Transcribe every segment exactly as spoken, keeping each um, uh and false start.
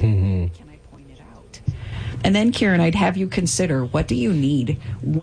Mm-hmm. Can I point it out? And then, Karen, I'd have you consider, what do you need?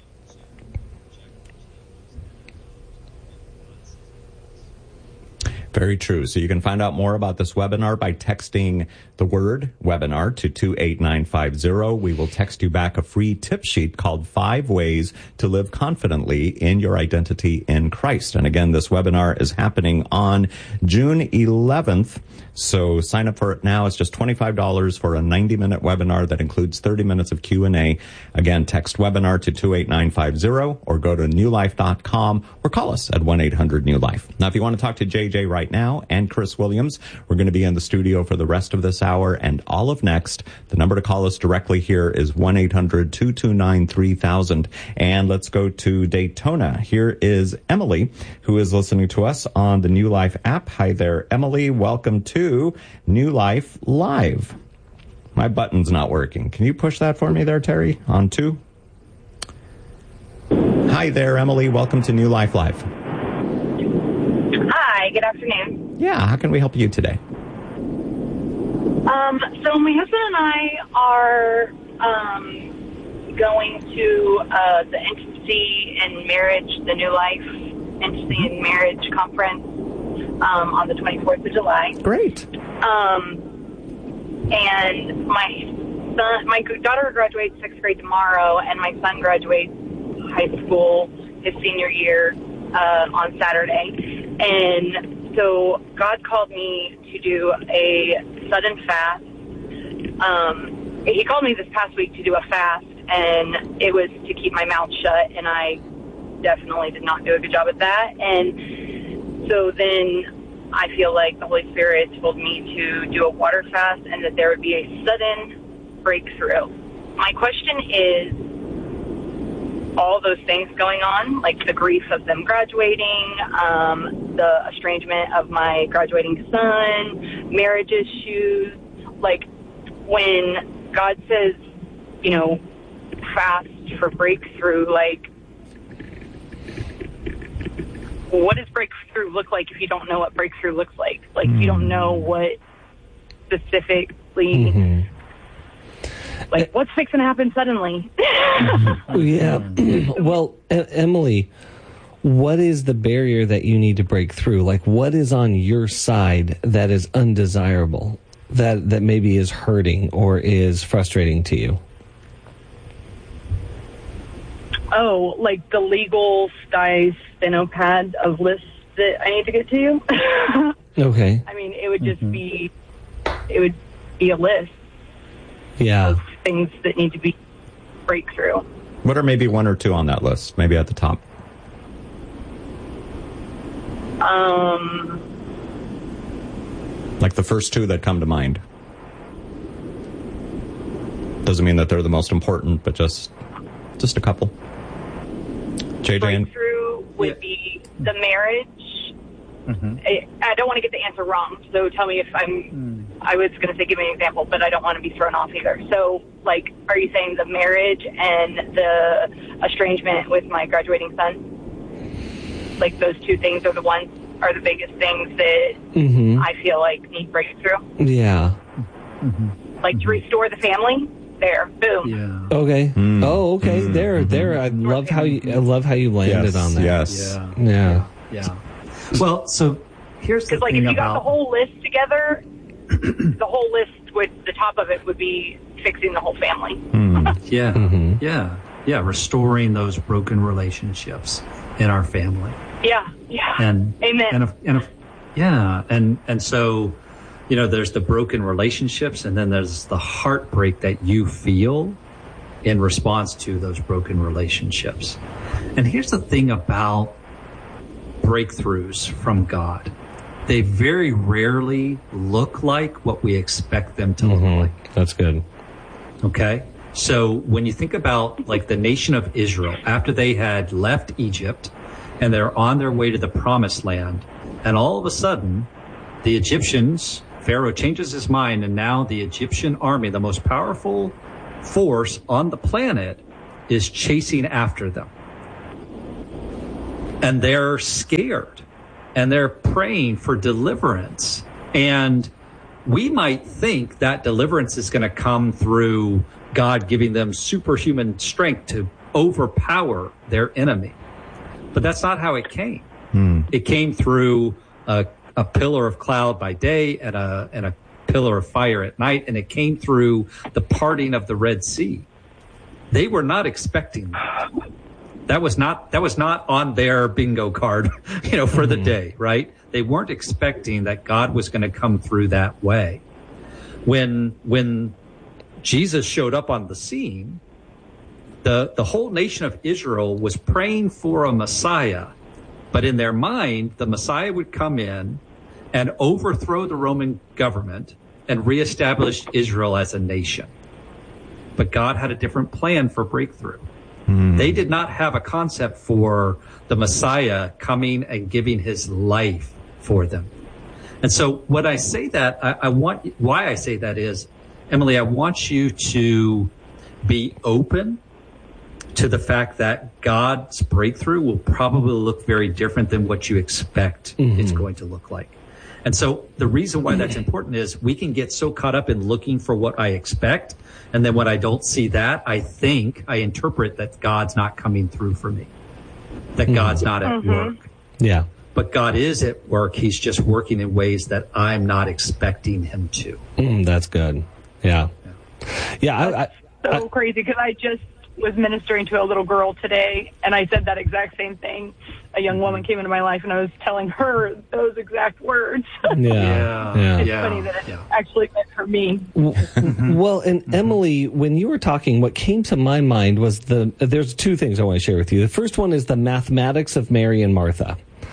Very true. So you can find out more about this webinar by texting the word webinar to two eight nine five zero. We will text you back a free tip sheet called Five Ways to Live Confidently in Your Identity in Christ. And again, this webinar is happening on June eleventh. So sign up for it now. It's just twenty-five dollars for a ninety minute webinar that includes thirty minutes of Q and A. Again, text webinar to two eight nine five zero or go to new life dot com or call us at one eight hundred new life. Now, if you want to talk to J J right now and Chris Williams, we're going to be in the studio for the rest of this hour and all of next. The number to call us directly here is one eight hundred two two nine three thousand. And let's go to Daytona. Here is Emily, who is listening to us on the New Life app. Hi there, Emily. Welcome to New Life Live. My button's not working. Can you push that for me there, Terry? On two? Hi there, Emily. Welcome to New Life Live. Hi, good afternoon. Yeah, how can we help you today? Um, so my husband and I are um, going to uh, the Intimacy and Marriage, the New Life Intimacy and Marriage Conference um, on the twenty-fourth of July. Great. Um, and my son, my daughter graduates sixth grade tomorrow, and my son graduates high school his senior year uh, on Saturday. And so God called me to do a sudden fast. Um, he called me this past week to do a fast, and it was to keep my mouth shut, and I definitely did not do a good job at that. And so then I feel like the Holy Spirit told me to do a water fast and that there would be a sudden breakthrough. My question is, all those things going on, like the grief of them graduating, um, the estrangement of my graduating son, marriage issues, like when God says, you know, fast for breakthrough, like, what does breakthrough look like if you don't know what breakthrough looks like? Like, mm. you don't know what specifically... Mm-hmm. Like, what's fixing to happen suddenly? Yeah. Well, Emily, what is the barrier that you need to break through? Like, what is on your side that is undesirable, that, that maybe is hurting or is frustrating to you? Oh, like the legal steno-pad of lists that I need to get to you? Okay. I mean, it would just mm-hmm. be, it would be a list. Yeah. Of things that need to be breakthrough. What are maybe one or two on that list? Maybe at the top. Um, like the first two that come to mind. Doesn't mean that they're the most important, but just just a couple. J J. Breakthrough would yeah. be the marriage. Mm-hmm. I, I don't want to get the answer wrong, so tell me if I'm... Mm. I was going to say give me an example, but I don't want to be thrown off either. So, like, are you saying the marriage and the estrangement with my graduating son? Like, those two things are the ones, are the biggest things that mm-hmm. I feel like need breakthrough? Yeah. Mm-hmm. Like, to restore the family? There, boom. Yeah. Okay. Mm. Oh, okay. Mm-hmm. There, there. I love how you. I love how you landed yes. on that. Yes. Yeah. Yeah. Yeah. Well, so here's the thing like, if you about got the whole list together, the whole list would, the top of it would be fixing the whole family. Mm. Yeah. Mm-hmm. Yeah. Yeah. Restoring those broken relationships in our family. Yeah. Yeah. And amen. And if, and if, yeah. And and so, you know, there's the broken relationships, and then there's the heartbreak that you feel in response to those broken relationships. And here's the thing about breakthroughs from God. They very rarely look like what we expect them to mm-hmm. look like. That's good. Okay? So when you think about like the nation of Israel, after they had left Egypt and they're on their way to the promised land, and all of a sudden the Egyptians, Pharaoh changes his mind, and now the Egyptian army, the most powerful force on the planet, is chasing after them. And they're scared. And they're praying for deliverance. And we might think that deliverance is going to come through God giving them superhuman strength to overpower their enemy. But that's not how it came. Hmm. It came through a, a pillar of cloud by day and a, and a pillar of fire at night, and it came through the parting of the Red Sea. They were not expecting that. That was not, that was not on their bingo card, you know, for mm-hmm. the day, right? They weren't expecting that God was going to come through that way. When, when Jesus showed up on the scene, the, the whole nation of Israel was praying for a Messiah, but in their mind, the Messiah would come in and overthrow the Roman government and reestablish Israel as a nation. But God had a different plan for breakthrough. Mm. They did not have a concept for the Messiah coming and giving his life for them. And so when I say that, I, I want, why I say that is, Emily, I want you to be open to the fact that God's breakthrough will probably look very different than what you expect mm-hmm. it's going to look like. And so the reason why that's important is we can get so caught up in looking for what I expect. And then when I don't see that, I think, I interpret that God's not coming through for me, that God's not at mm-hmm. work. Yeah. But God is at work. He's just working in ways that I'm not expecting him to. Mm, that's good. Yeah. Yeah. yeah I, I, so I, crazy because I just was ministering to a little girl today, and I said that exact same thing. A young woman came into my life, and I was telling her those exact words. Yeah, yeah. yeah. It's yeah. funny that it yeah. actually meant for me. Well, and mm-hmm. Emily, when you were talking, what came to my mind was the, there's two things I want to share with you. The first one is the mathematics of Mary and Martha.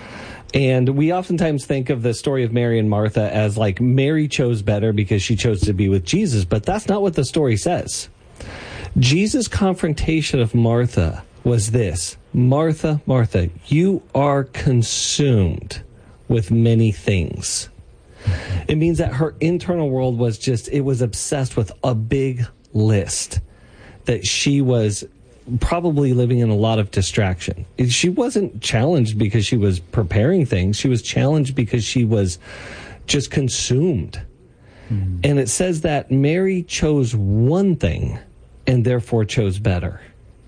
And we oftentimes think of the story of Mary and Martha as like Mary chose better because she chose to be with Jesus, but that's not what the story says. Jesus' confrontation of Martha was this: Martha, Martha, you are consumed with many things. It means that her internal world was just, it was obsessed with a big list, that she was probably living in a lot of distraction. She wasn't challenged because she was preparing things. She was challenged because she was just consumed. Mm. And it says that Mary chose one thing and therefore chose better.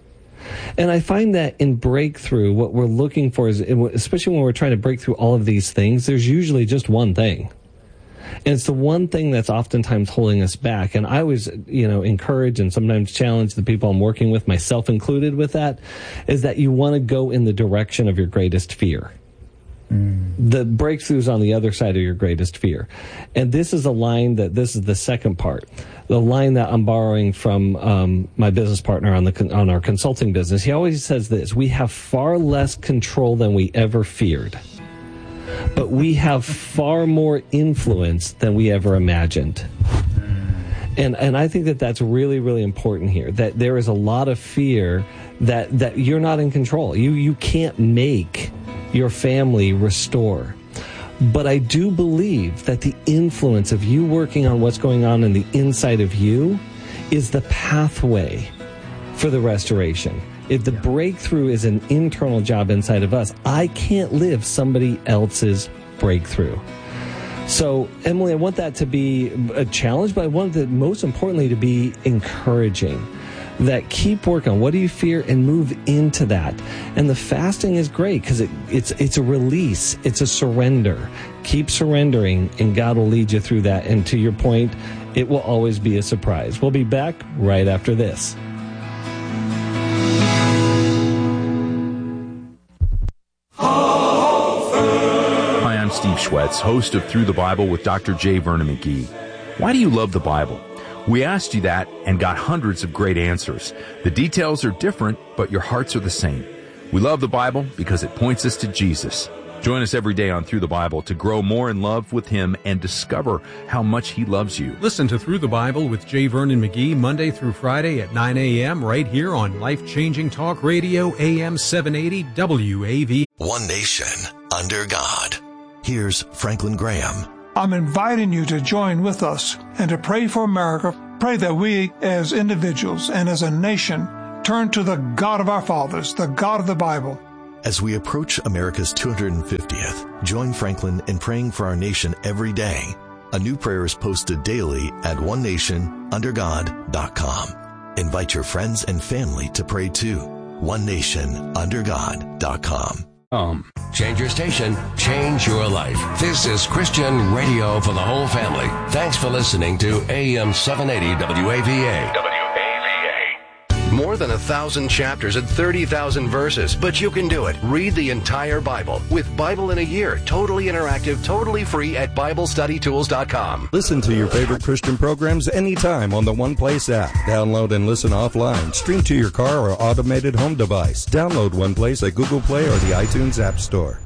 And I find that in breakthrough, what we're looking for is, especially when we're trying to break through all of these things, there's usually just one thing. And it's the one thing that's oftentimes holding us back. And I always, you know, encourage and sometimes challenge the people I'm working with, myself included with that, is that you want to go in the direction of your greatest fear. Mm. The breakthrough's on the other side of your greatest fear. And this is a line that, this is the second part. The line that I'm borrowing from um, my business partner on the on our consulting business. He always says this: we have far less control than we ever feared, but we have far more influence than we ever imagined. And and I think that that's really, really important here, that there is a lot of fear that, that you're not in control. You you can't make your family restore. But I do believe that the influence of you working on what's going on in the inside of you is the pathway for the restoration. If the breakthrough is an internal job inside of us, I can't live somebody else's breakthrough. So, Emily, I want that to be a challenge, but I want that most importantly to be encouraging. That keep working on what do you fear and move into that. And the fasting is great because it, it's it's a release. It's a surrender. Keep surrendering and God will lead you through that. And to your point, it will always be a surprise. We'll be back right after this. Hi, I'm Steve Schwetz, host of Through the Bible with Doctor J. Vernon McGee. Why do you love the Bible? We asked you that and got hundreds of great answers. The details are different, but your hearts are the same. We love the Bible because it points us to Jesus. Join us every day on Through the Bible to grow more in love with Him and discover how much He loves you. Listen to Through the Bible with J. Vernon McGee Monday through Friday at nine a.m. right here on Life-Changing Talk Radio, A M seven eighty W A V. One nation under God. Here's Franklin Graham. I'm inviting you to join with us and to pray for America. Pray that we as individuals and as a nation turn to the God of our fathers, the God of the Bible. As we approach America's two hundred fiftieth, join Franklin in praying for our nation every day. A new prayer is posted daily at one nation under god dot com. Invite your friends and family to pray too. one nation under god dot com. Um, change your station, change your life. This is Christian radio for the whole family. Thanks for listening to A M seven eighty W A V A. W A V A. More than a thousand chapters and thirty thousand verses, but you can do it. Read the entire Bible with Bible in a Year. Totally interactive, totally free at Bible Study Tools dot com. Listen to your favorite Christian programs anytime on the One Place app. Download and listen offline. Stream to your car or automated home device. Download One Place at Google Play or the iTunes App Store.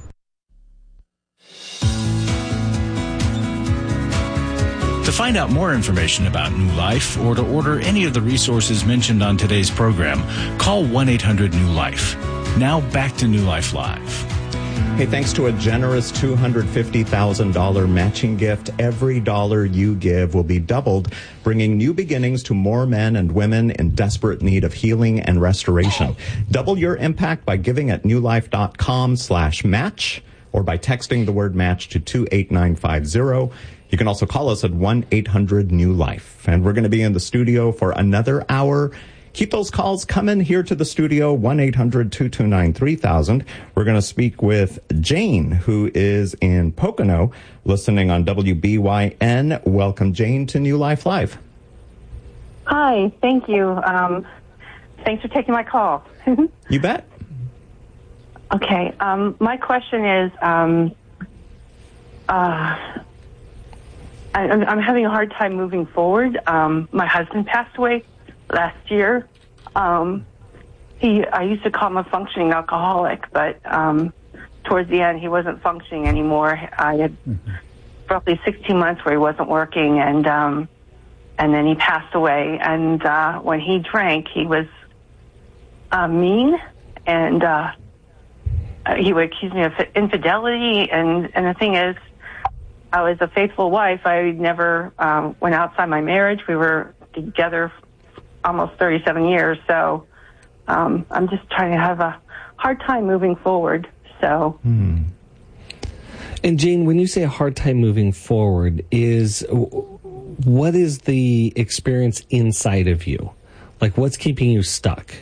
To find out more information about New Life or to order any of the resources mentioned on today's program, call one eight hundred new life. Now back to New Life Live. Hey, thanks to a generous two hundred fifty thousand dollars matching gift, every dollar you give will be doubled, bringing new beginnings to more men and women in desperate need of healing and restoration. Double your impact by giving at newlife.com slash match or by texting the word match to two eight nine five zero. You can also call us at one eight hundred new life. And we're going to be in the studio for another hour. Keep those calls coming here to the studio, one eight hundred two two nine three thousand. We're going to speak with Jane, who is in Pocono, listening on W B Y N. Welcome, Jane, to New Life Live. Hi, thank you. Um, thanks for taking my call. You bet. Okay, um, my question is, um, uh, I, I'm, I'm having a hard time moving forward. Um, my husband passed away last year. Um, he, I used to call him a functioning alcoholic, but um, towards the end, he wasn't functioning anymore. I had mm-hmm. roughly sixteen months where he wasn't working, and um, and then he passed away. And uh, when he drank, he was uh, mean, and uh, he would accuse me of infidelity. And, and the thing is, I was a faithful wife. I never um, went outside my marriage. We were together almost thirty-seven years. So um, I'm just trying to have a hard time moving forward. So. Hmm. And Jane, when you say a hard time moving forward, is what is the experience inside of you? Like, what's keeping you stuck?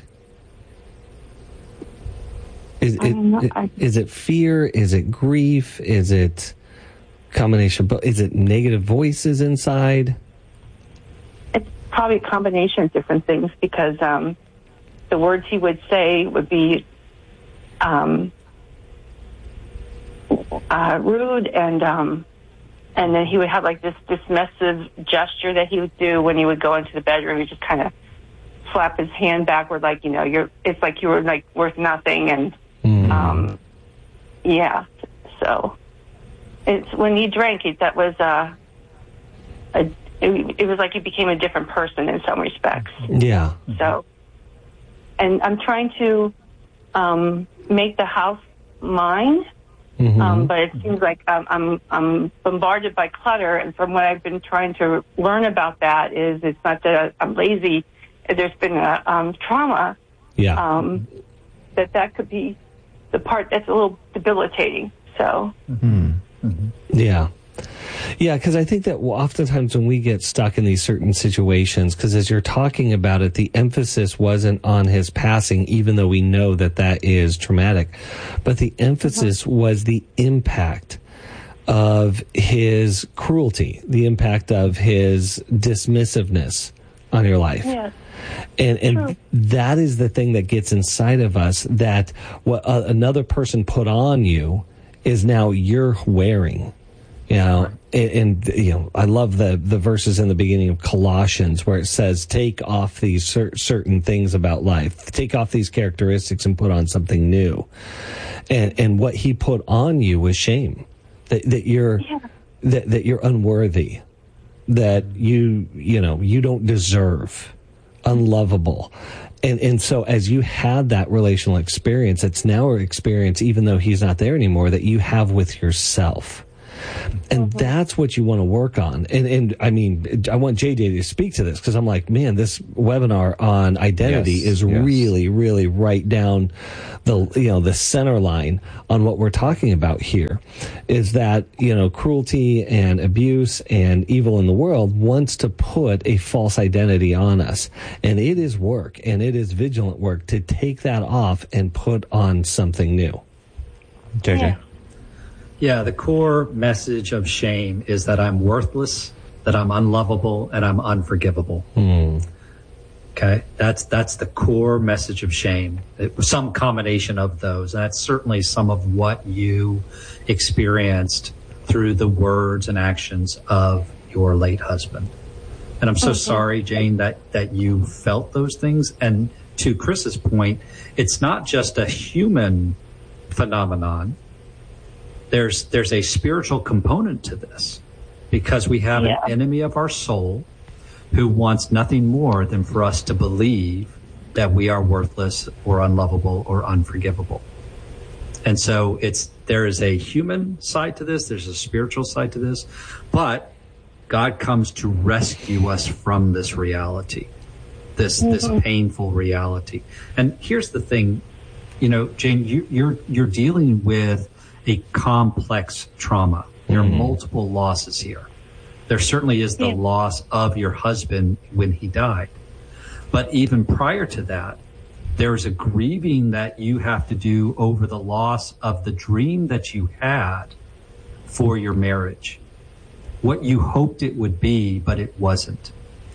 Is it, not, I, is it fear? Is it grief? Is it combination? But is it negative voices inside? It's probably a combination of different things, because um, the words he would say would be um, uh, rude, and um, and then he would have like this dismissive gesture that he would do when he would go into the bedroom. He just kind of slap his hand backward, like, you know, you're. It's like you were like worth nothing, and mm. um, yeah. So it's when he drank it. That was uh, a. It, it was like he became a different person in some respects. Yeah. So, and I'm trying to um, make the house mine, mm-hmm. um, but it seems like I'm, I'm I'm bombarded by clutter. And from what I've been trying to learn about that is, it's not that I'm lazy. There's been a um, trauma. Yeah. Um, that that could be the part that's a little debilitating. So. Mm-hmm. Mm-hmm. Yeah. Yeah, because I think that oftentimes when we get stuck in these certain situations, because as you're talking about it, the emphasis wasn't on his passing, even though we know that that is traumatic, but the emphasis was the impact of his cruelty, the impact of his dismissiveness on your life. Yeah. And and that is the thing that gets inside of us, that what uh, another person put on you is now you're wearing. You know, and, and you know, I love the the verses in the beginning of Colossians where it says, "Take off these cer- certain things about life, take off these characteristics, and put on something new." And and what he put on you was shame, that that you're yeah. that that you're unworthy, that you you know you don't deserve, unlovable. And and so as you had that relational experience, it's now an experience, even though he's not there anymore, that you have with yourself. And that's what you want to work on. And, and I mean, I want J J to speak to this because I'm like, man, this webinar on identity Yes, is yes. really, really right down the, you know, the center line on what we're talking about here is that, you know, cruelty and abuse and evil in the world wants to put a false identity on us. And it is work and it is vigilant work to take that off and put on something new. J J? Yeah. yeah, the core message of shame is that I'm worthless, that I'm unlovable, and I'm unforgivable. Mm. Okay, that's that's the core message of shame. It was some combination of those. That's certainly some of what you experienced through the words and actions of your late husband. And I'm so Okay. sorry, Jane, that, that you felt those things. And to Chris's point, it's not just a human phenomenon. There's there's a spiritual component to this because we have Yeah. an enemy of our soul who wants nothing more than for us to believe that we are worthless or unlovable or unforgivable. And so it's there is a human side to this, there's a spiritual side to this, but God comes to rescue us from this reality, this Mm-hmm. this painful reality. And here's the thing, you know, Jane, you, you're you're dealing with a complex trauma. There are multiple losses here. There certainly is the Yeah. loss of your husband when he died. But even prior to that, there is a grieving that you have to do over the loss of the dream that you had for your marriage. What you hoped it would be, but it wasn't.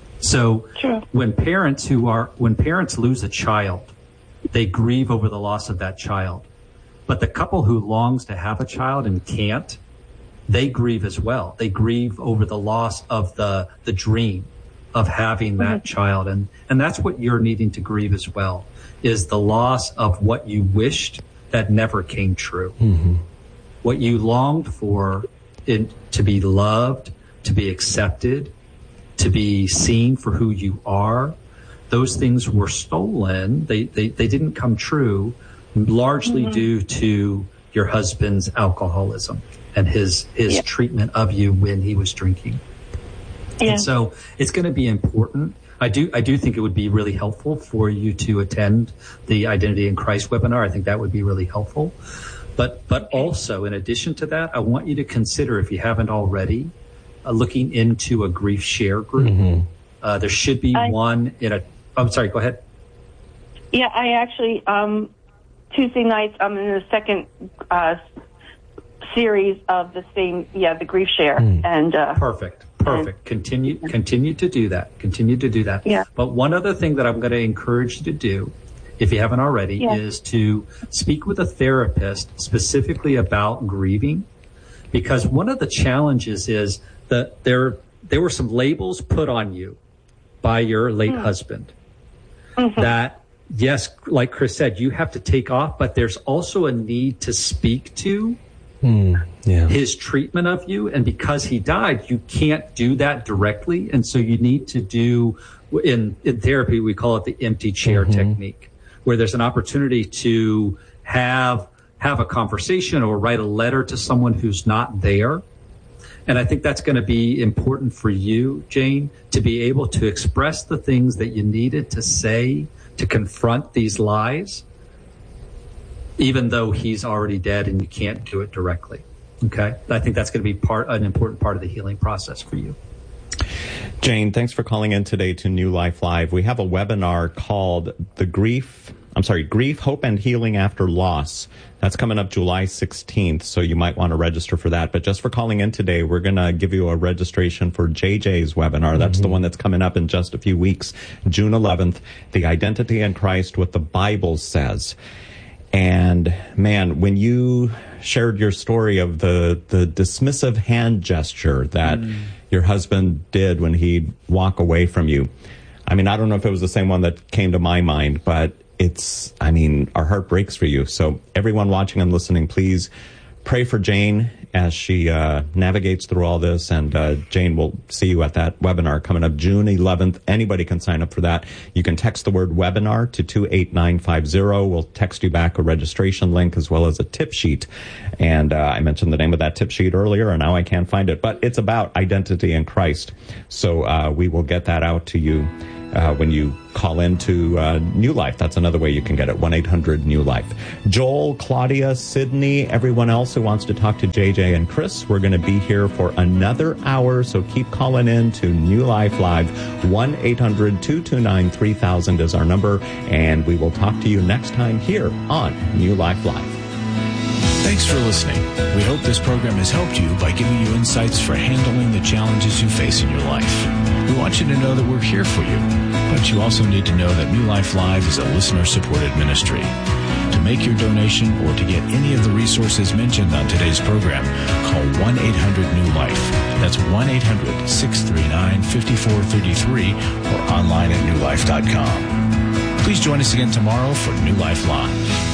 So True. when parents who are, when parents lose a child, they grieve over the loss of that child. But the couple who longs to have a child and can't, they grieve as well. They grieve over the loss of the, the dream of having that Mm-hmm. child. And, and that's what you're needing to grieve as well, is the loss of what you wished that never came true. Mm-hmm. What you longed for in, to be loved, to be accepted, to be seen for who you are. Those things were stolen. They, they, they didn't come true, largely Mm-hmm. due to your husband's alcoholism and his, his Yeah. treatment of you when he was drinking. Yeah. And so it's going to be important. I do, I do think it would be really helpful for you to attend the Identity in Christ webinar. I think that would be really helpful. But, but also in addition to that, I want you to consider, if you haven't already, uh, looking into a grief share group. Mm-hmm. Uh, there should be I- one in a, I'm sorry, go ahead. Yeah, I actually, um, Tuesday nights, I'm in the second uh, series of the same, yeah, the grief share. And uh, Perfect. Perfect. Continue, continue to do that. Continue to do that. Yeah. But one other thing that I'm going to encourage you to do, if you haven't already, Yeah. is to speak with a therapist specifically about grieving, because one of the challenges is that there, there were some labels put on you by your late husband that, yes, like Chris said, you have to take off, but there's also a need to speak to Mm, yeah. his treatment of you. And because he died, you can't do that directly. And so you need to do, in, in therapy, we call it the empty chair technique, where there's an opportunity to have, have a conversation or write a letter to someone who's not there. And I think that's going to be important for you, Jane, to be able to express the things that you needed to say to confront these lies, even though he's already dead and you can't do it directly. Okay. I think that's going to be part, an important part of the healing process for you. Jane, thanks for calling in today to New Life Live. We have a webinar called The Grief, I'm sorry, Grief, Hope, and Healing After Loss. That's coming up July sixteenth, so you might want to register for that. But just for calling in today, we're going to give you a registration for J J's webinar. That's the one that's coming up in just a few weeks, June eleventh, The Identity in Christ, What the Bible Says. And man, when you shared your story of the, the dismissive hand gesture that mm. your husband did when he'd walk away from you, I mean, I don't know if it was the same one that came to my mind, but it's, I mean, our heart breaks for you. So everyone watching and listening, please pray for Jane as she uh, navigates through all this. And uh, Jane, we'll see you at that webinar coming up June eleventh. Anybody can sign up for that. You can text the word webinar to two eight nine five zero. We'll text you back a registration link as well as a tip sheet. And uh, I mentioned the name of that tip sheet earlier, and now I can't find it. But it's about identity in Christ. So uh, we will get that out to you Uh, when you call into uh, New Life. That's another way you can get it, one eight hundred new life. Joel, Claudia, Sydney, everyone else who wants to talk to J J and Chris, we're going to be here for another hour, so keep calling in to New Life Live. one eight hundred two two nine three thousand is our number, and we will talk to you next time here on New Life Live. Thanks for listening. We hope this program has helped you by giving you insights for handling the challenges you face in your life. We want you to know that we're here for you, but you also need to know that New Life Live is a listener-supported ministry. To make your donation or to get any of the resources mentioned on today's program, call one eight hundred new life. That's one eight hundred six three nine five four three three or online at new life dot com. Please join us again tomorrow for New Life Live.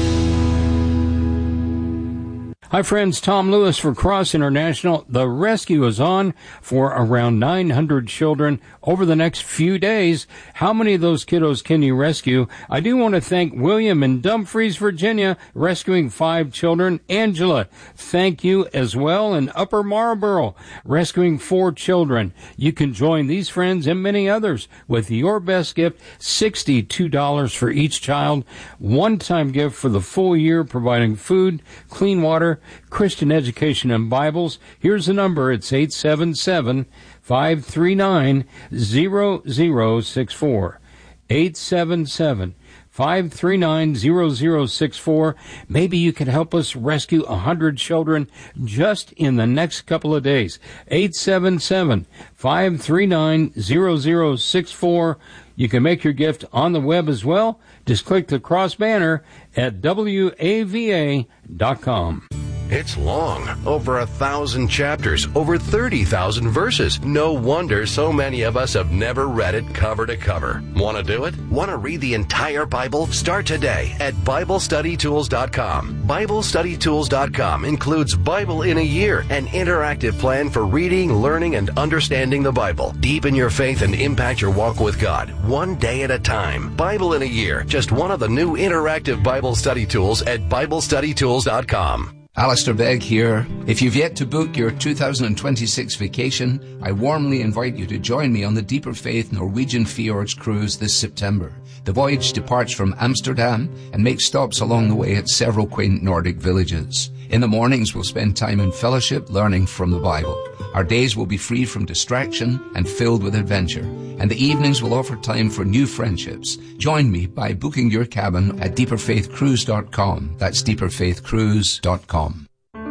Hi, friends. Tom Lewis for Cross International. The rescue is on for around nine hundred children over the next few days. How many of those kiddos can you rescue? I do want to thank William in Dumfries, Virginia, rescuing five children. Angela, thank you as well. In Upper Marlboro, rescuing four children. You can join these friends and many others with your best gift, sixty-two dollars for each child. One-time gift for the full year, providing food, clean water, Christian education, and Bibles. Here's the number. It's eight seven seven, five three nine, zero zero six four. eight seven seven, five three nine, zero zero six four. Maybe you can help us rescue one hundred children just in the next couple of days. eight seven seven, five three nine, zero zero six four. You can make your gift on the web as well. Just click the cross banner at W A V A dot com. It's long, over a thousand chapters, over thirty thousand verses. No wonder so many of us have never read it cover to cover. Want to do it? Want to read the entire Bible? Start today at Bible Study Tools dot com. Bible Study Tools dot com includes Bible in a Year, an interactive plan for reading, learning, and understanding the Bible. Deepen your faith and impact your walk with God, one day at a time. Bible in a Year, just one of the new interactive Bible study tools at Bible Study Tools dot com. Alistair Begg here. If you've yet to book your two thousand twenty-six vacation, I warmly invite you to join me on the Deeper Faith Norwegian Fjords cruise this September. The voyage departs from Amsterdam and makes stops along the way at several quaint Nordic villages. In the mornings, we'll spend time in fellowship learning from the Bible. Our days will be free from distraction and filled with adventure. And the evenings will offer time for new friendships. Join me by booking your cabin at deeper faith cruise dot com. That's deeper faith cruise dot com.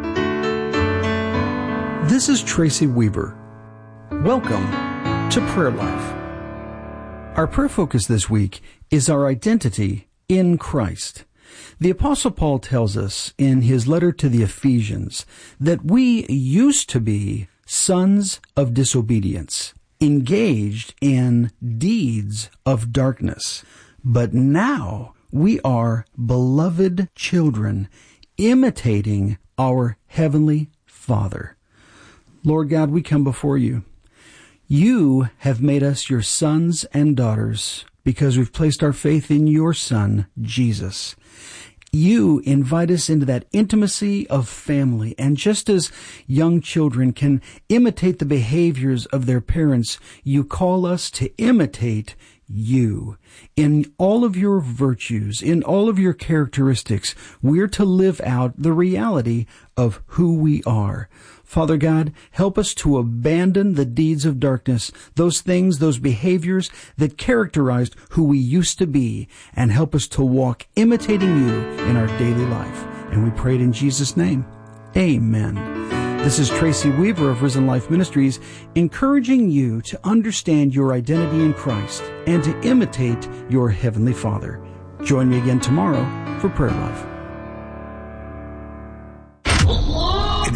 This is Tracy Weber. Welcome to Prayer Life. Our prayer focus this week is our identity in Christ. The Apostle Paul tells us in his letter to the Ephesians that we used to be sons of disobedience, engaged in deeds of darkness. But now we are beloved children, imitating our Heavenly Father. Lord God, we come before you. You have made us your sons and daughters because we've placed our faith in your Son, Jesus. You invite us into that intimacy of family. And just as young children can imitate the behaviors of their parents, you call us to imitate you. In all of your virtues, in all of your characteristics, we're to live out the reality of who we are. Father God, help us to abandon the deeds of darkness, those things, those behaviors that characterized who we used to be, and help us to walk imitating you in our daily life. And we pray it in Jesus' name. Amen. This is Tracy Weaver of Risen Life Ministries, encouraging you to understand your identity in Christ and to imitate your Heavenly Father. Join me again tomorrow for Prayer Life. In the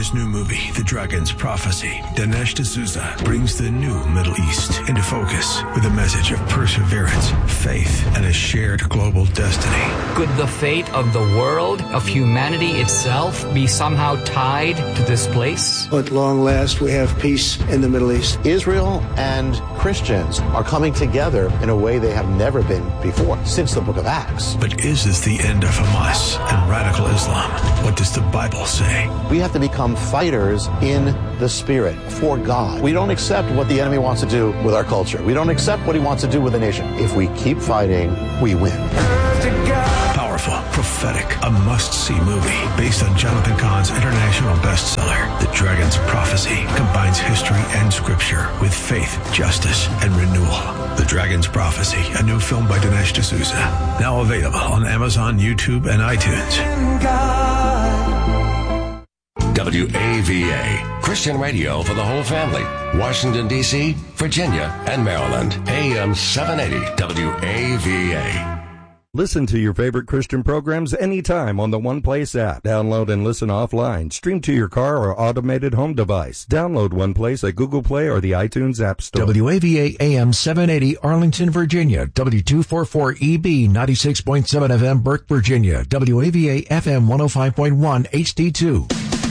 his new movie, The Dragon's Prophecy, Dinesh D'Souza brings the new Middle East into focus with a message of perseverance, faith, and a shared global destiny. Could the fate of the world, of humanity itself, be somehow tied to this place? At long last, we have peace in the Middle East. Israel and Christians are coming together in a way they have never been before since the book of Acts. But is this the end of Hamas and radical Islam? What does the Bible say? We have to become fighters in the Spirit for God. We don't accept what the enemy wants to do with our culture. We don't accept what he wants to do with the nation. If we keep fighting, we win. Powerful, prophetic, a must-see movie based on Jonathan Cahn's international bestseller, The Dragon's Prophecy, combines history and scripture with faith, justice, and renewal. The Dragon's Prophecy, a new film by Dinesh D'Souza, now available on Amazon, YouTube, and iTunes. W A V A, Christian radio for the whole family. Washington, D C, Virginia, and Maryland. A M seven eighty W A V A. Listen to your favorite Christian programs anytime on the One Place app. Download and listen offline. Stream to your car or automated home device. Download One Place at Google Play or the iTunes App Store. W A V A A M seven eighty Arlington, Virginia. W two forty-four E B ninety-six point seven F M Burke, Virginia. W A V A F M one oh five point one H D two.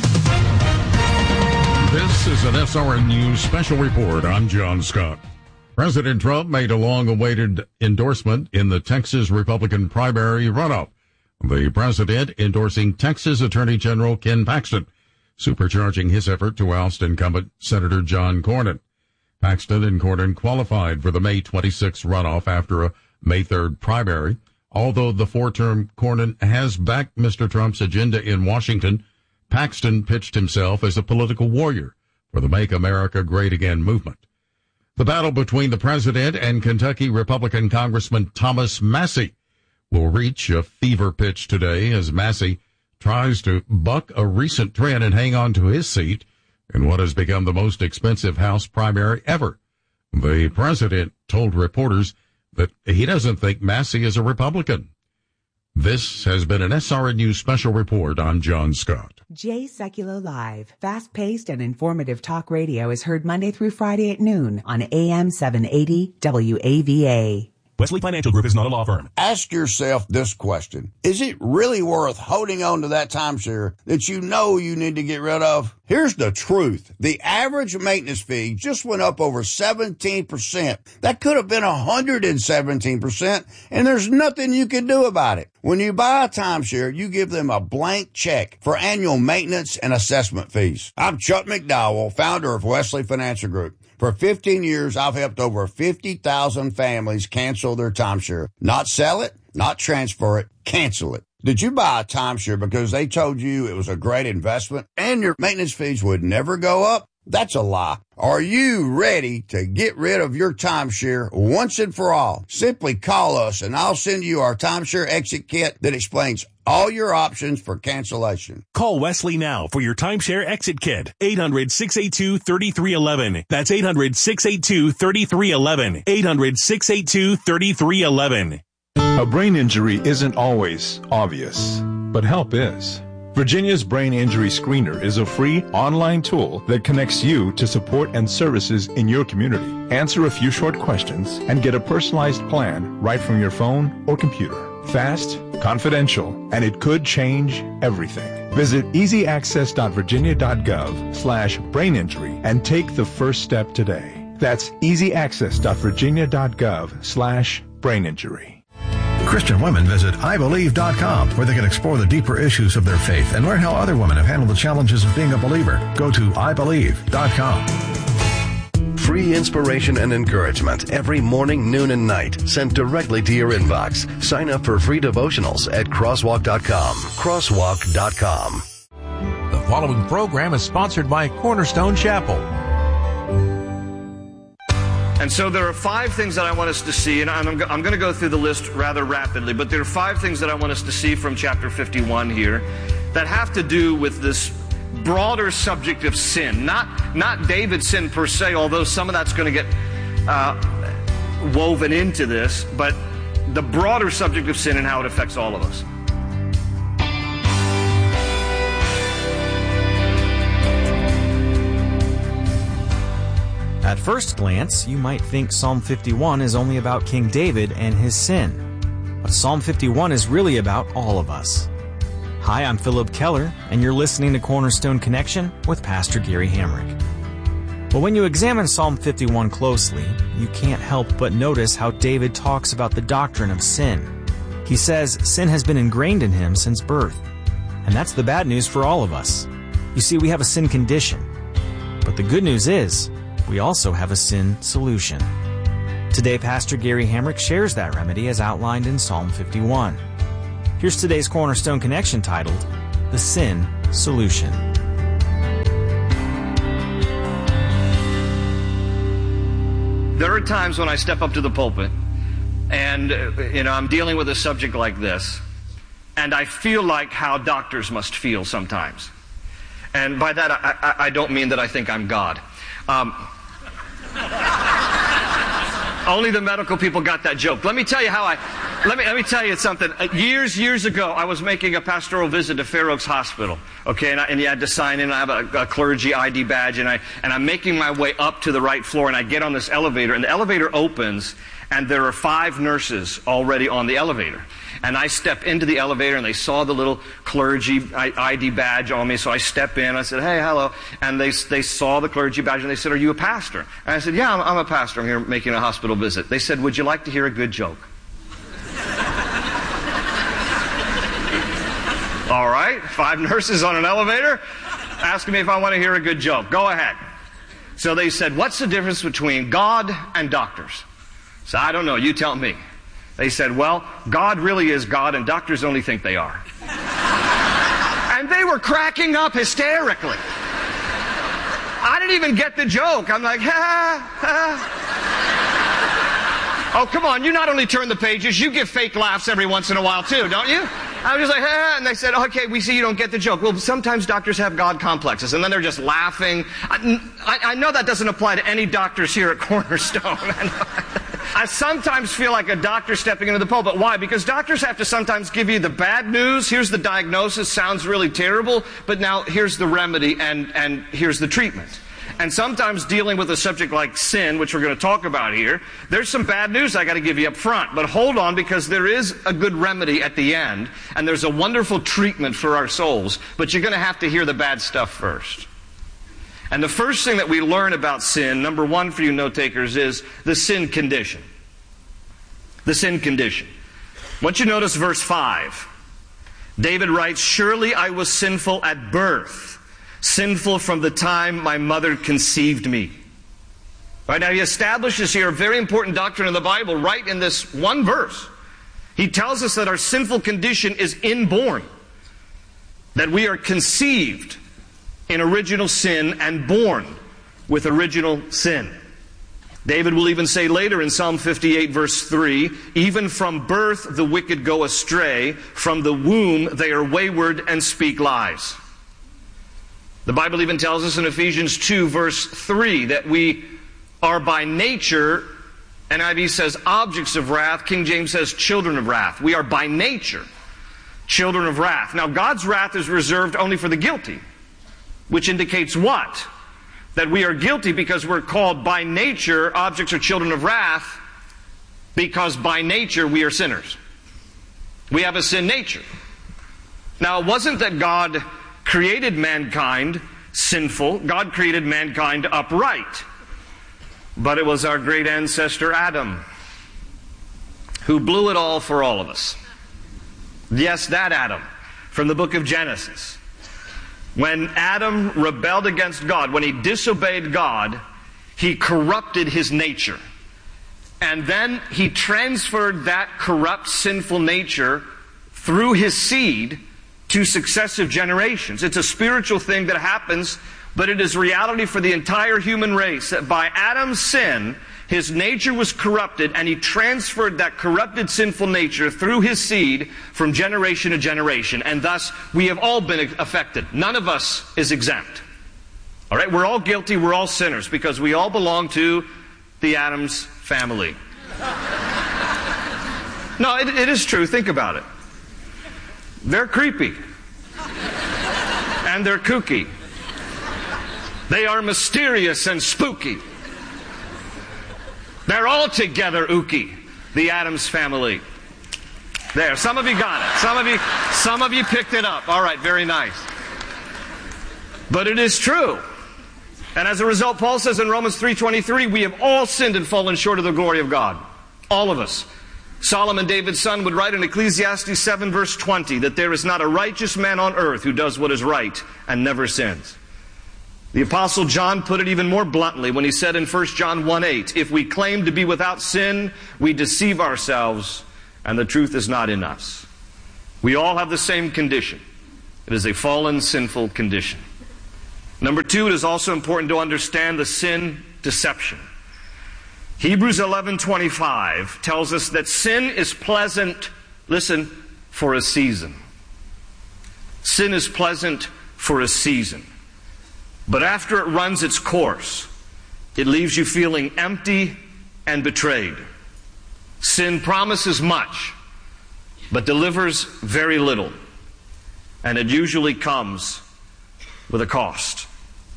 This is an S R N News special report. I'm John Scott. President Trump made a long-awaited endorsement in the Texas Republican primary runoff. The president endorsing Texas Attorney General Ken Paxton, supercharging his effort to oust incumbent Senator John Cornyn. Paxton and Cornyn qualified for the May twenty-sixth runoff after a May third primary. Although the four-term Cornyn has backed Mister Trump's agenda in Washington, Paxton pitched himself as a political warrior for the Make America Great Again movement. The battle between the president and Kentucky Republican Congressman Thomas Massie will reach a fever pitch today as Massie tries to buck a recent trend and hang on to his seat in what has become the most expensive House primary ever. The president told reporters that he doesn't think Massie is a Republican. This has been an S R N News special report. I'm John Scott. Jay Sekulow Live. Fast-paced and informative talk radio is heard Monday through Friday at noon on A M seven eighty W A V A. Wesley Financial Group is not a law firm. Ask yourself this question. Is it really worth holding on to that timeshare that you know you need to get rid of? Here's the truth. The average maintenance fee just went up over seventeen percent. That could have been one hundred seventeen percent, and there's nothing you can do about it. When you buy a timeshare, you give them a blank check for annual maintenance and assessment fees. I'm Chuck McDowell, founder of Wesley Financial Group. For fifteen years, I've helped over fifty thousand families cancel their timeshare. Not sell it, not transfer it, cancel it. Did you buy a timeshare because they told you it was a great investment and your maintenance fees would never go up? That's a lie. Are you ready to get rid of your timeshare once and for all? Simply call us and I'll send you our timeshare exit kit that explains all your options for cancellation. Call Wesley now for your timeshare exit kit. eight hundred, six eight two, three three one one. That's eight hundred, six eight two, three three one one. eight hundred, six eight two, three three one one. A brain injury isn't always obvious, but help is. Virginia's Brain Injury Screener is a free online tool that connects you to support and services in your community. Answer a few short questions and get a personalized plan right from your phone or computer. Fast, confidential, and it could change everything. Visit easyaccess.virginia.gov slash brain injury and take the first step today. That's easyaccess.virginia.gov slash brain injury. Christian women visit I believe dot com, where they can explore the deeper issues of their faith and learn how other women have handled the challenges of being a believer. Go to I believe dot com. Free inspiration and encouragement every morning, noon, and night, sent directly to your inbox. Sign up for free devotionals at crosswalk dot com. crosswalk dot com. The following program is sponsored by Cornerstone Chapel. And so there are five things that I want us to see, and I'm, I'm going to go through the list rather rapidly, but there are five things that I want us to see from chapter fifty-one here that have to do with this broader subject of sin. Not, not David's sin per se, although some of that's going to get uh, woven into this, but the broader subject of sin and how it affects all of us. At first glance, you might think Psalm fifty-one is only about King David and his sin. But Psalm fifty-one is really about all of us. Hi, I'm Philip Keller, and you're listening to Cornerstone Connection with Pastor Gary Hamrick. Well, when you examine Psalm fifty-one closely, you can't help but notice how David talks about the doctrine of sin. He says sin has been ingrained in him since birth. And that's the bad news for all of us. You see, we have a sin condition. But the good news is, we also have a sin solution. Today, Pastor Gary Hamrick shares that remedy as outlined in Psalm fifty-one. Here's today's Cornerstone Connection titled, The Sin Solution. There are times when I step up to the pulpit and, you know, I'm dealing with a subject like this, and I feel like how doctors must feel sometimes. And by that, I, I, I don't mean that I think I'm God. Um, only the medical people got that joke. Let me tell you how I... Let me, let me tell you something. Years, years ago, I was making a pastoral visit to Fair Oaks Hospital. Okay, and, I, and you had to sign in. I have a, a clergy I D badge, and, I, and I'm making my way up to the right floor, and I get on this elevator, and the elevator opens, and there are five nurses already on the elevator. And I step into the elevator, and they saw the little clergy I D badge on me, so I step in. I said, hey, hello. And they, they saw the clergy badge, and they said, are you a pastor? And I said, yeah, I'm, I'm a pastor. I'm here making a hospital visit. They said, would you like to hear a good joke? All right, five nurses on an elevator asking me if I want to hear a good joke. Go ahead. So they said, what's the difference between God and doctors? So I don't know, you tell me. They said, well, God really is God and doctors only think they are. And they were cracking up hysterically. I didn't even get the joke. I'm like, ha, ha. Oh, come on, you not only turn the pages, you give fake laughs every once in a while too, don't you? I was just like, ah, and they said, okay, we see you don't get the joke. Well, sometimes doctors have God complexes, and then they're just laughing. I, I, I know that doesn't apply to any doctors here at Cornerstone. I sometimes feel like a doctor stepping into the pulpit. Why? Because doctors have to sometimes give you the bad news. Here's the diagnosis, sounds really terrible, but now here's the remedy, and, and here's the treatment. And sometimes dealing with a subject like sin, which we're going to talk about here, there's some bad news I got to give you up front. But hold on, because there is a good remedy at the end, and there's a wonderful treatment for our souls. But you're going to have to hear the bad stuff first. And the first thing that we learn about sin, number one for you note takers, is the sin condition. The sin condition. Once you notice verse five, David writes, surely I was sinful at birth, sinful from the time my mother conceived me. Right now he establishes here a very important doctrine of the Bible right in this one verse. He tells us that our sinful condition is inborn, that we are conceived in original sin and born with original sin. David will even say later in Psalm fifty-eight verse three, even from birth the wicked go astray, from the womb they are wayward and speak lies. The Bible even tells us in Ephesians two verse three that we are by nature, N I V says objects of wrath, King James says children of wrath. We are by nature children of wrath. Now God's wrath is reserved only for the guilty, which indicates what? That we are guilty because we're called by nature objects or children of wrath, because by nature we are sinners. We have a sin nature. Now it wasn't that God created mankind sinful. God created mankind upright. But it was our great ancestor Adam who blew it all for all of us. Yes, that Adam from the book of Genesis. When Adam rebelled against God, when he disobeyed God, he corrupted his nature. And then he transferred that corrupt, sinful nature through his seed to successive generations. It's a spiritual thing that happens, but it is reality for the entire human race, that by Adam's sin, his nature was corrupted, and he transferred that corrupted, sinful nature through his seed from generation to generation. And thus, we have all been affected. None of us is exempt. All right? We're all guilty. We're all sinners because we all belong to the Adams family. No, it, it is true. Think about it. They're creepy. And they're kooky. They are mysterious and spooky. They're all together, Uki, the Addams family. There, some of you got it. Some of you, some of you picked it up. All right, very nice. But it is true. And as a result, Paul says in Romans three twenty-three, we have all sinned and fallen short of the glory of God. All of us. Solomon, David's son, would write in Ecclesiastes seven verse twenty that there is not a righteous man on earth who does what is right and never sins. The Apostle John put it even more bluntly when he said in First John one eight, if we claim to be without sin, we deceive ourselves and the truth is not in us. We all have the same condition. It is a fallen, sinful condition. Number two, it is also important to understand the sin deception. Hebrews eleven twenty-five tells us that sin is pleasant, listen, for a season. Sin is pleasant for a season. But after it runs its course, it leaves you feeling empty and betrayed. Sin promises much, but delivers very little. And it usually comes with a cost.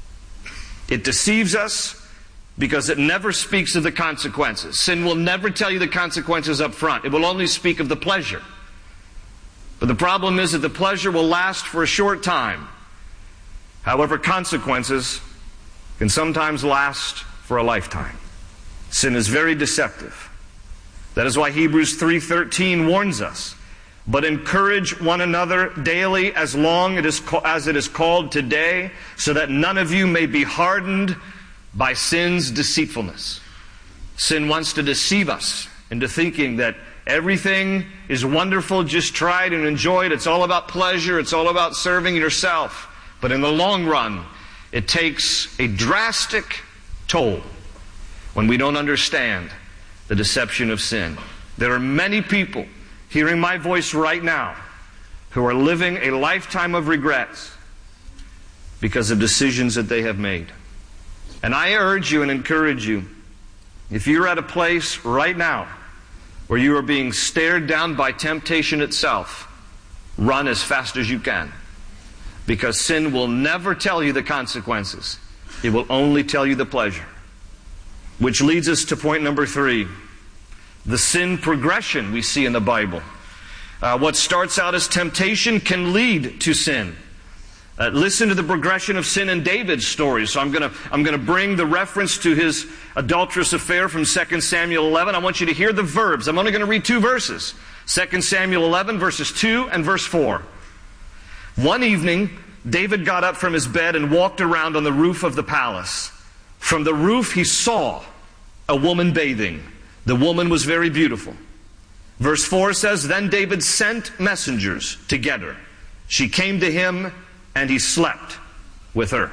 It deceives us because it never speaks of the consequences. Sin will never tell you the consequences up front. It will only speak of the pleasure. But the problem is that the pleasure will last for a short time. However, consequences can sometimes last for a lifetime. Sin is very deceptive. That is why Hebrews three thirteen warns us, but encourage one another daily as long as it is called today, so that none of you may be hardened by sin's deceitfulness. Sin wants to deceive us into thinking that everything is wonderful, just try it and enjoy it. It's all about pleasure, it's all about serving yourself. But in the long run, it takes a drastic toll when we don't understand the deception of sin. There are many people hearing my voice right now who are living a lifetime of regrets because of decisions that they have made. And I urge you and encourage you, if you're at a place right now where you are being stared down by temptation itself, run as fast as you can. Because sin will never tell you the consequences. It will only tell you the pleasure. Which leads us to point number three. The sin progression we see in the Bible. Uh, what starts out as temptation can lead to sin. Uh, listen to the progression of sin in David's story. So I'm going to I'm going to bring the reference to his adulterous affair from Second Samuel eleven. I want you to hear the verbs. I'm only going to read two verses. Second Samuel eleven, verses two and verse four. One evening, David got up from his bed and walked around on the roof of the palace. From the roof he saw a woman bathing. The woman was very beautiful. Verse four says, then David sent messengers to get her. She came to him and he slept with her.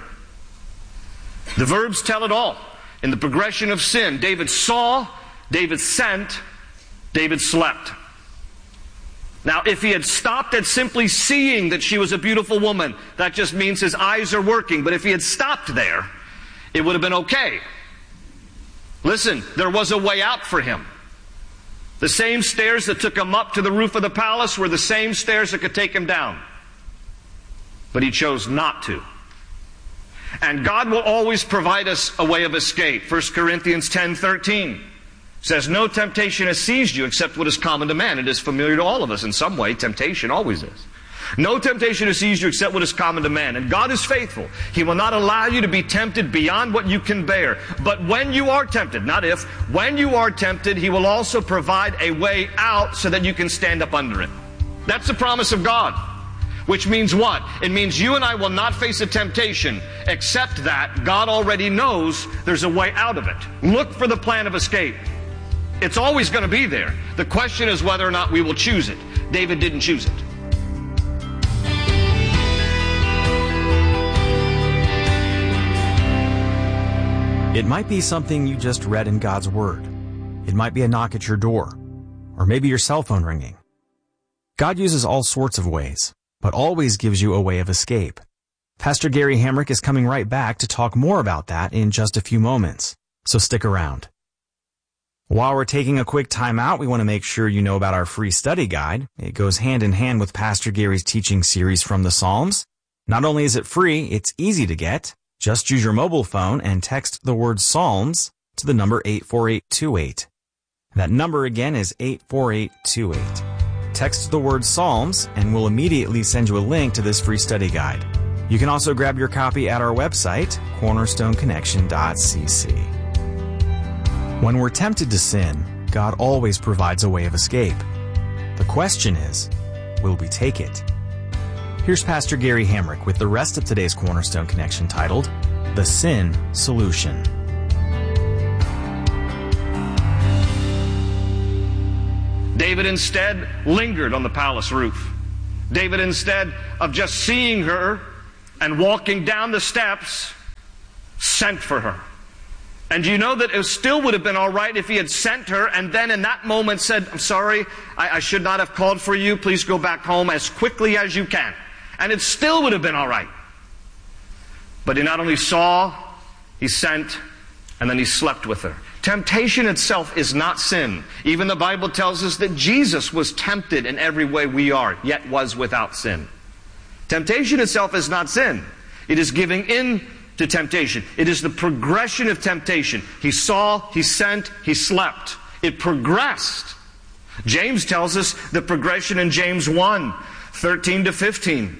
The verbs tell it all. In the progression of sin, David saw, David sent, David slept. Now, if he had stopped at simply seeing that she was a beautiful woman, that just means his eyes are working. But if he had stopped there, it would have been okay. Listen, there was a way out for him. The same stairs that took him up to the roof of the palace were the same stairs that could take him down. But he chose not to. And God will always provide us a way of escape. First Corinthians ten thirteen says, no temptation has seized you except what is common to man. It is familiar to all of us in some way. Temptation always is. No temptation has seized you except what is common to man. And God is faithful. He will not allow you to be tempted beyond what you can bear. But when you are tempted, not if, when you are tempted, He will also provide a way out so that you can stand up under it. That's the promise of God. Which means what? It means you and I will not face a temptation, except that God already knows there's a way out of it. Look for the plan of escape. It's always going to be there. The question is whether or not we will choose it. David didn't choose it. It might be something you just read in God's Word. It might be a knock at your door, or maybe your cell phone ringing. God uses all sorts of ways, but always gives you a way of escape. Pastor Gary Hamrick is coming right back to talk more about that in just a few moments, so stick around. While we're taking a quick time out, we want to make sure you know about our free study guide. It goes hand in hand with Pastor Gary's teaching series from the Psalms. Not only is it free, it's easy to get. Just use your mobile phone and text the word Psalms to the number eight four eight two eight. That number again is eight four eight two eight. Text the word Psalms and we'll immediately send you a link to this free study guide. You can also grab your copy at our website, cornerstone connection dot c c. When we're tempted to sin, God always provides a way of escape. The question is, will we take it? Here's Pastor Gary Hamrick with the rest of today's Cornerstone Connection titled, The Sin Solution. David instead lingered on the palace roof. David, instead of just seeing her and walking down the steps, sent for her. And do you know that it still would have been all right if he had sent her and then in that moment said, I'm sorry, I, I should not have called for you. Please go back home as quickly as you can. And it still would have been all right. But he not only saw, he sent, and then he slept with her. Temptation itself is not sin. Even the Bible tells us that Jesus was tempted in every way we are, yet was without sin. Temptation itself is not sin. It is giving in to temptation. It is the progression of temptation. He saw, he sent, he slept. It progressed. James tells us the progression in James one, thirteen to fifteen.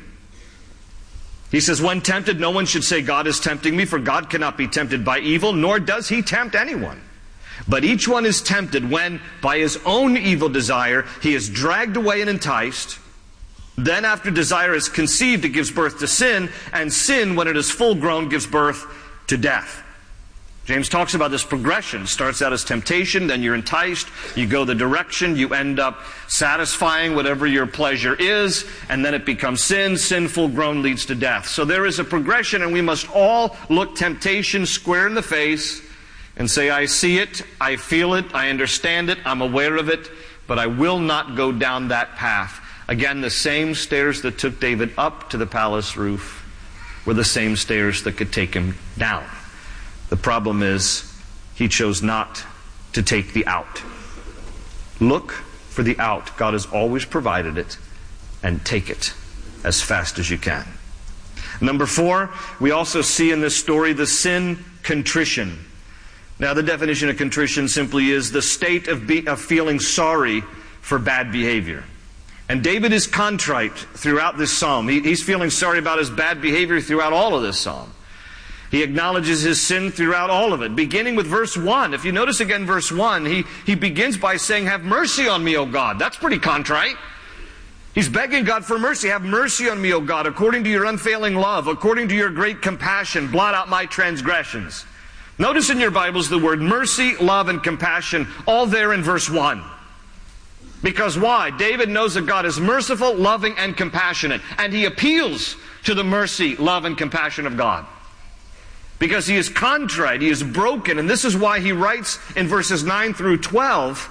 He says, when tempted, no one should say, God is tempting me, for God cannot be tempted by evil, nor does he tempt anyone. But each one is tempted when, by his own evil desire, he is dragged away and enticed. Then after desire is conceived, it gives birth to sin, and sin, when it is full grown, gives birth to death. James talks about this progression. It starts out as temptation, then you're enticed, you go the direction, you end up satisfying whatever your pleasure is, and then it becomes sin. Sin full grown leads to death. So there is a progression, and we must all look temptation square in the face and say, I see it, I feel it, I understand it, I'm aware of it, but I will not go down that path. Again, the same stairs that took David up to the palace roof were the same stairs that could take him down. The problem is, he chose not to take the out. Look for the out. God has always provided it, and take it as fast as you can. Number four, we also see in this story the sin contrition. Now, the definition of contrition simply is the state of, be, of feeling sorry for bad behavior. And David is contrite throughout this psalm. He, he's feeling sorry about his bad behavior throughout all of this psalm. He acknowledges his sin throughout all of it, beginning with verse one. If you notice again verse one, he, he begins by saying, have mercy on me, O God. That's pretty contrite. He's begging God for mercy. Have mercy on me, O God, according to your unfailing love, according to your great compassion, blot out my transgressions. Notice in your Bibles the word mercy, love, and compassion, all there in verse one. Because why? David knows that God is merciful, loving, and compassionate. And he appeals to the mercy, love, and compassion of God. Because he is contrite, he is broken. And this is why he writes in verses nine through twelve,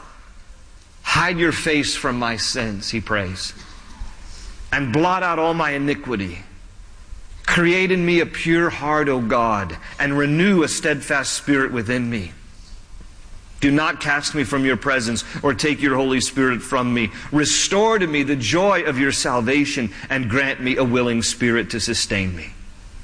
hide your face from my sins, he prays, and blot out all my iniquity. Create in me a pure heart, O God, and renew a steadfast spirit within me. Do not cast me from your presence or take your Holy Spirit from me. Restore to me the joy of your salvation and grant me a willing spirit to sustain me.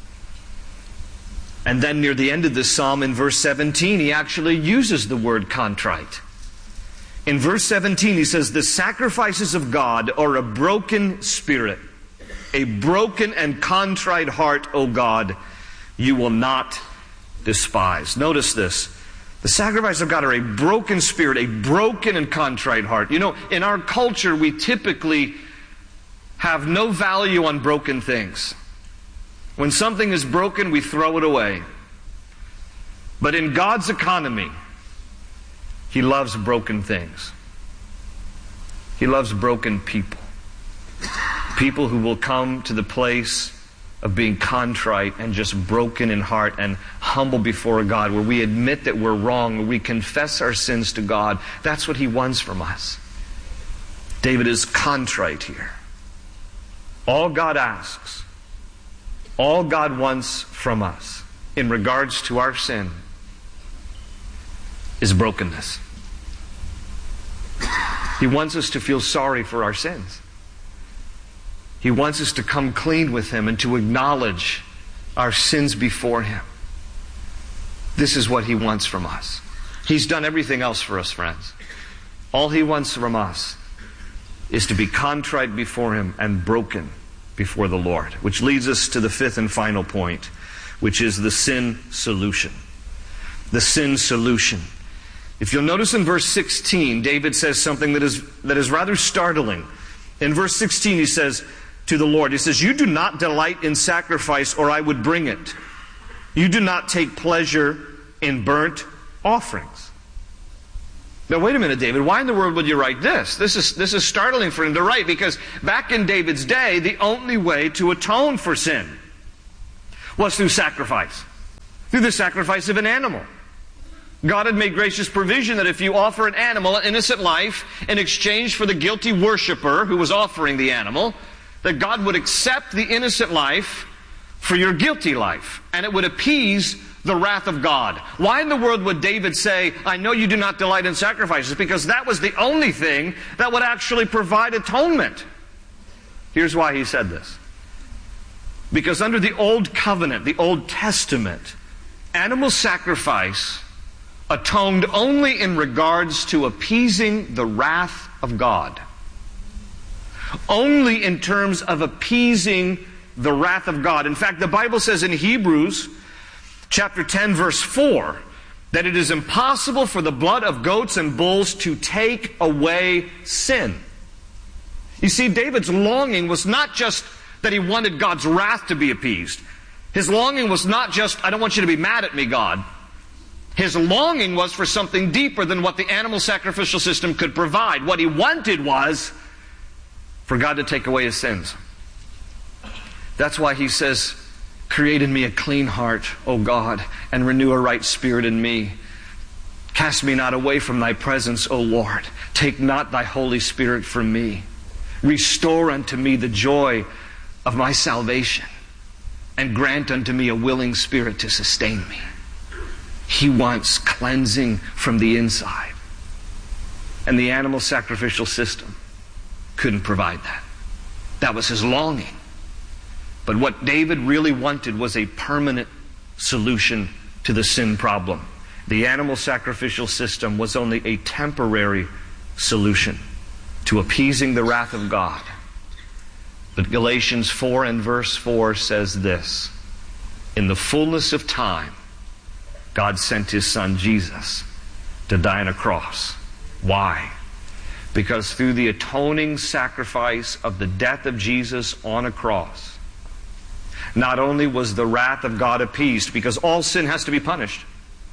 And then near the end of this psalm in verse seventeen, he actually uses the word contrite. In verse seventeen, he says, the sacrifices of God are a broken spirit, a broken and contrite heart, O God, you will not despise. Notice this. The sacrifices of God are a broken spirit, a broken and contrite heart. You know, in our culture, we typically have no value on broken things. When something is broken, we throw it away. But in God's economy, He loves broken things. He loves broken people. People who will come to the place of being contrite and just broken in heart and humble before God, where we admit that we're wrong, where we confess our sins to God. That's what He wants from us. David is contrite here. All God asks, all God wants from us in regards to our sin is brokenness. He wants us to feel sorry for our sins. He wants us to come clean with Him and to acknowledge our sins before Him. This is what He wants from us. He's done everything else for us, friends. All He wants from us is to be contrite before Him and broken before the Lord. Which leads us to the fifth and final point, which is the sin solution. The sin solution. If you'll notice in verse sixteen, David says something that is, that is rather startling. In verse sixteen he says to the Lord, he says, "You do not delight in sacrifice, or I would bring it. You do not take pleasure in burnt offerings." Now wait a minute, David, why in the world would you write this? This is, this is startling for him to write, because back in David's day, the only way to atone for sin was through sacrifice. Through the sacrifice of an animal. God had made gracious provision that if you offer an animal, an innocent life, in exchange for the guilty worshiper who was offering the animal, that God would accept the innocent life for your guilty life, and it would appease the wrath of God. Why in the world would David say, "I know you do not delight in sacrifices"? Because that was the only thing that would actually provide atonement. Here's why he said this. Because under the Old Covenant, the Old Testament, animal sacrifice atoned only in regards to appeasing the wrath of God. Only in terms of appeasing the wrath of God. In fact, the Bible says in Hebrews chapter ten, verse four, that it is impossible for the blood of goats and bulls to take away sin. You see, David's longing was not just that he wanted God's wrath to be appeased. His longing was not just, "I don't want you to be mad at me, God." His longing was for something deeper than what the animal sacrificial system could provide. What he wanted was for God to take away his sins. That's why he says, "Create in me a clean heart, O God, and renew a right spirit in me. Cast me not away from thy presence, O Lord. Take not thy Holy Spirit from me. Restore unto me the joy of my salvation, and grant unto me a willing spirit to sustain me." He wants cleansing from the inside. And the animal sacrificial system couldn't provide that. That was his longing. But what David really wanted was a permanent solution to the sin problem. The animal sacrificial system was only a temporary solution to appeasing the wrath of God. But Galatians four and verse four says this: "In the fullness of time, God sent His Son Jesus to die on a cross." Why? Because through the atoning sacrifice of the death of Jesus on a cross, not only was the wrath of God appeased, because all sin has to be punished.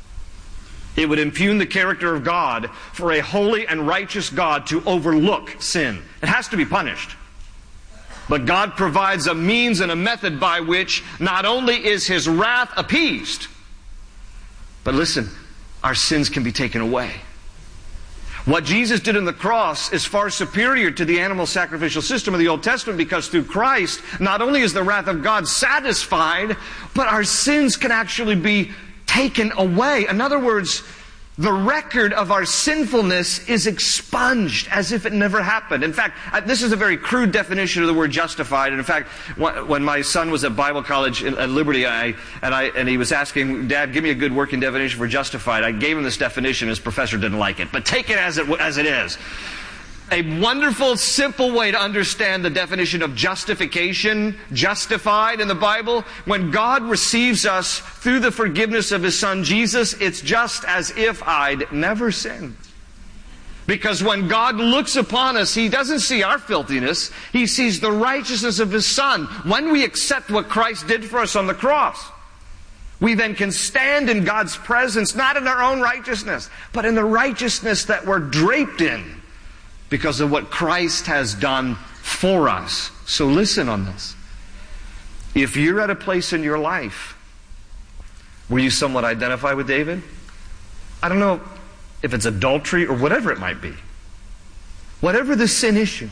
It would impugn the character of God for a holy and righteous God to overlook sin. It has to be punished. But God provides a means and a method by which not only is His wrath appeased, but listen, our sins can be taken away. What Jesus did on the cross is far superior to the animal sacrificial system of the Old Testament, because through Christ, not only is the wrath of God satisfied, but our sins can actually be taken away. In other words, the record of our sinfulness is expunged as if it never happened. In fact, this is a very crude definition of the word justified. And in fact, when my son was at Bible college at Liberty, I, and, I, and he was asking, "Dad, give me a good working definition for justified," I gave him this definition. His professor didn't like it. But take it as it, as it is. A wonderful, simple way to understand the definition of justification, justified in the Bible. When God receives us through the forgiveness of His Son Jesus, it's just as if I'd never sinned. Because when God looks upon us, He doesn't see our filthiness. He sees the righteousness of His Son. When we accept what Christ did for us on the cross, we then can stand in God's presence, not in our own righteousness, but in the righteousness that we're draped in, because of what Christ has done for us. So listen on this. If you're at a place in your life where you somewhat identify with David, I don't know if it's adultery or whatever it might be, whatever the sin issue,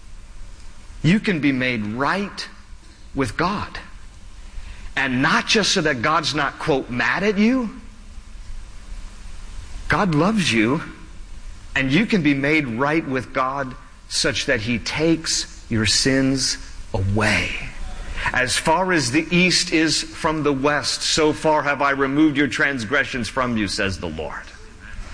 you can be made right with God. And not just so that God's not, quote, mad at you. God loves you. And you can be made right with God such that He takes your sins away. As far as the east is from the west, so far have I removed your transgressions from you, says the Lord.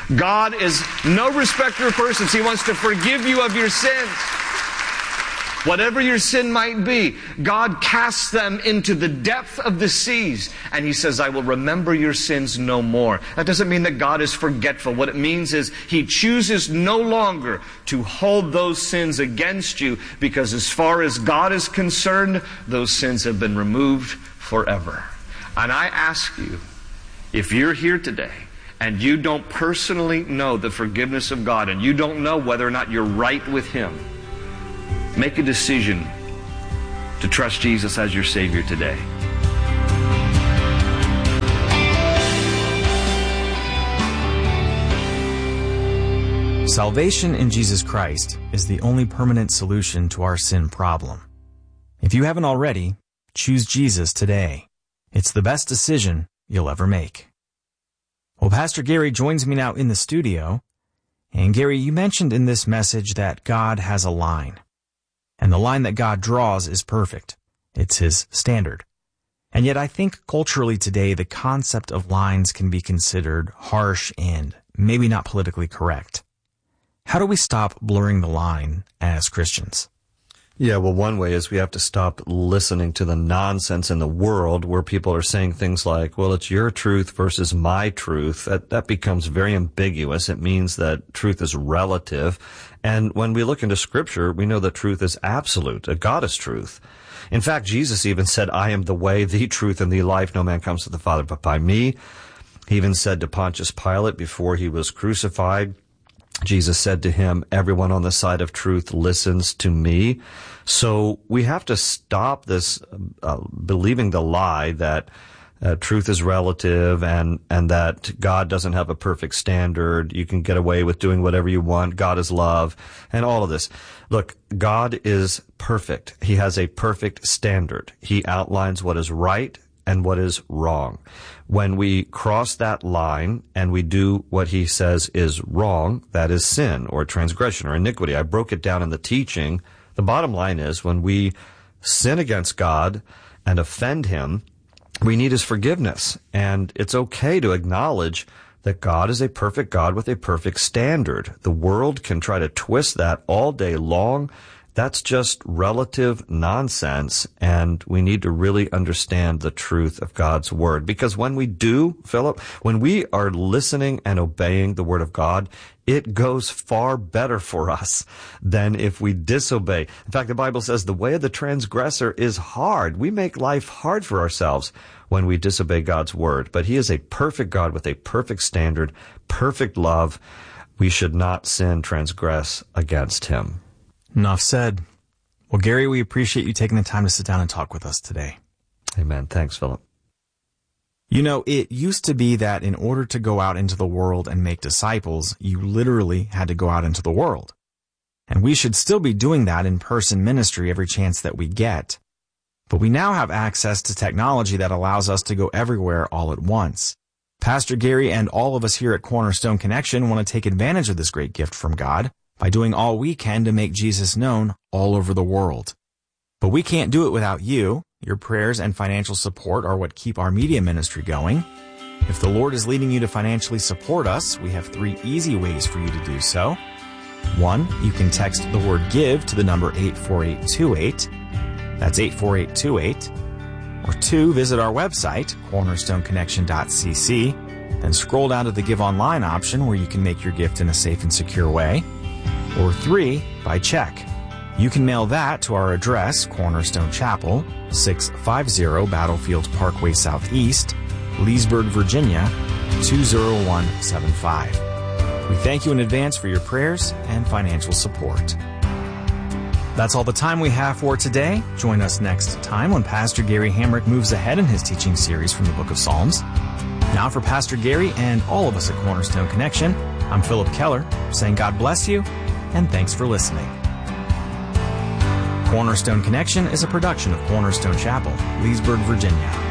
God is no respecter of persons. He wants to forgive you of your sins. Whatever your sin might be, God casts them into the depth of the seas. And He says, I will remember your sins no more. That doesn't mean that God is forgetful. What it means is He chooses no longer to hold those sins against you, because as far as God is concerned, those sins have been removed forever. And I ask you, if you're here today and you don't personally know the forgiveness of God, and you don't know whether or not you're right with Him, make a decision to trust Jesus as your Savior today. Salvation in Jesus Christ is the only permanent solution to our sin problem. If you haven't already, choose Jesus today. It's the best decision you'll ever make. Well, Pastor Gary joins me now in the studio. And Gary, you mentioned in this message that God has a line. And the line that God draws is perfect. It's His standard. And yet I think culturally today the concept of lines can be considered harsh and maybe not politically correct. How do we stop blurring the line as Christians? Yeah, well, one way is we have to stop listening to the nonsense in the world where people are saying things like, well, it's your truth versus my truth. That, that becomes very ambiguous. It means that truth is relative. And when we look into Scripture, we know that truth is absolute. God is truth. In fact, Jesus even said, I am the way, the truth, and the life. No man comes to the Father but by me. He even said to Pontius Pilate before he was crucified, Jesus said to him, everyone on the side of truth listens to me. So we have to stop this uh, believing the lie that uh, truth is relative and, and that God doesn't have a perfect standard. You can get away with doing whatever you want. God is love and all of this. Look, God is perfect. He has a perfect standard. He outlines what is right and what is wrong. When we cross that line and we do what He says is wrong, that is sin or transgression or iniquity. I broke it down in the teaching. The bottom line is when we sin against God and offend Him, we need His forgiveness. And it's okay to acknowledge that God is a perfect God with a perfect standard. The world can try to twist that all day long. That's just relative nonsense, and we need to really understand the truth of God's Word. Because when we do, Philip, when we are listening and obeying the Word of God, it goes far better for us than if we disobey. In fact, the Bible says the way of the transgressor is hard. We make life hard for ourselves when we disobey God's Word. But He is a perfect God with a perfect standard, perfect love. We should not sin, transgress against Him. Enough said. Well, Gary, we appreciate you taking the time to sit down and talk with us today. Amen. Thanks, Philip. You know, it used to be that in order to go out into the world and make disciples, you literally had to go out into the world. And we should still be doing that in person ministry every chance that we get. But we now have access to technology that allows us to go everywhere all at once. Pastor Gary and all of us here at Cornerstone Connection want to take advantage of this great gift from God by doing all we can to make Jesus known all over the world. But we can't do it without you. Your prayers and financial support are what keep our media ministry going. If the Lord is leading you to financially support us, we have three easy ways for you to do so. One, you can text the word GIVE to the number eight four eight two eight. That's eight four eight two eight. Or two, visit our website, cornerstone connection dot c c, then scroll down to the Give Online option where you can make your gift in a safe and secure way. Or three, by check. You can mail that to our address, Cornerstone Chapel, six fifty Battlefield Parkway Southeast, Leesburg, Virginia, two zero one seven five. We thank you in advance for your prayers and financial support. That's all the time we have for today. Join us next time when Pastor Gary Hamrick moves ahead in his teaching series from the book of Psalms. Now for Pastor Gary and all of us at Cornerstone Connection, I'm Philip Keller, saying God bless you, and thanks for listening. Cornerstone Connection is a production of Cornerstone Chapel, Leesburg, Virginia.